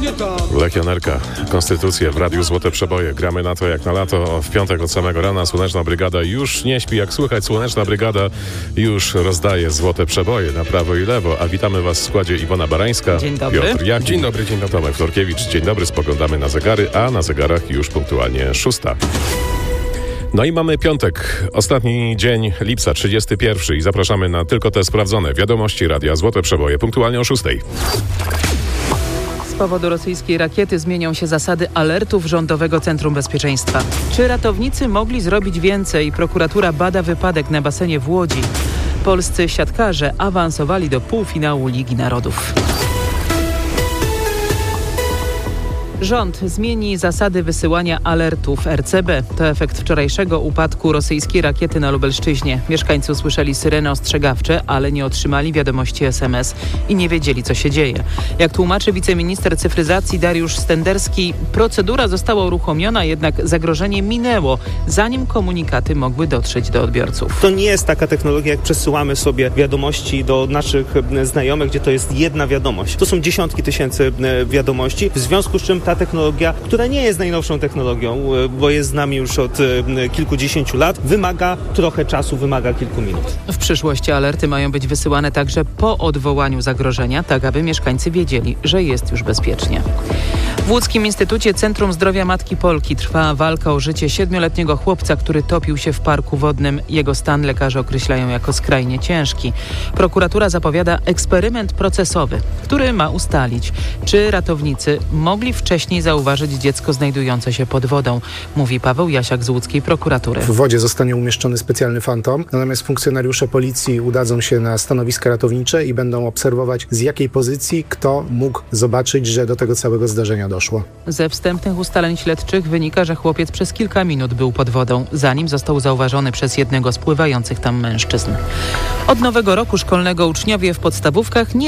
Legionerka, Konstytucję w Radiu Złote Przeboje. Gramy na to jak na lato. W piątek od samego rana Słoneczna Brygada już nie śpi. Jak słychać, Słoneczna Brygada już rozdaje złote przeboje na prawo i lewo. A witamy Was w składzie Iwona Barańska, dzień dobry. Piotr Jachnik, Dzień dobry, dzień dobry. Tomek Florkiewicz. Dzień dobry, spoglądamy na zegary, a na zegarach już punktualnie 6. No i mamy piątek, ostatni dzień lipca, 31 i zapraszamy na tylko te sprawdzone wiadomości Radia Złote Przeboje, punktualnie o 6. Z powodu rosyjskiej rakiety zmienią się zasady alertów Rządowego Centrum Bezpieczeństwa. Czy ratownicy mogli zrobić więcej? Prokuratura bada wypadek na basenie w Łodzi. Polscy siatkarze awansowali do półfinału Ligi Narodów. Rząd zmieni zasady wysyłania alertów RCB. To efekt wczorajszego upadku rosyjskiej rakiety na Lubelszczyźnie. Mieszkańcy usłyszeli syreny ostrzegawcze, ale nie otrzymali wiadomości SMS i nie wiedzieli, co się dzieje. Jak tłumaczy wiceminister cyfryzacji Dariusz Stenderski, procedura została uruchomiona, jednak zagrożenie minęło, zanim komunikaty mogły dotrzeć do odbiorców. To nie jest taka technologia, jak przesyłamy sobie wiadomości do naszych znajomych, gdzie to jest jedna wiadomość. To są dziesiątki tysięcy wiadomości, w związku z czym ta technologia, która nie jest najnowszą technologią, bo jest z nami już od kilkudziesięciu lat, wymaga trochę czasu, wymaga kilku minut. W przyszłości alerty mają być wysyłane także po odwołaniu zagrożenia, tak aby mieszkańcy wiedzieli, że jest już bezpiecznie. W Łódzkim Instytucie Centrum Zdrowia Matki Polki trwa walka o życie 7-letniego chłopca, który topił się w parku wodnym. Jego stan lekarze określają jako skrajnie ciężki. Prokuratura zapowiada eksperyment procesowy, który ma ustalić, czy ratownicy mogli wcześniej zauważyć dziecko znajdujące się pod wodą, mówi Paweł Jasiak z łódzkiej prokuratury. W wodzie zostanie umieszczony specjalny fantom, natomiast funkcjonariusze policji udadzą się na stanowiska ratownicze i będą obserwować, z jakiej pozycji kto mógł zobaczyć, że do tego całego zdarzenia doszło. Ze wstępnych ustaleń śledczych wynika, że chłopiec przez kilka minut był pod wodą, zanim został zauważony przez jednego z pływających tam mężczyzn. Od nowego roku szkolnego uczniowie w podstawówkach nie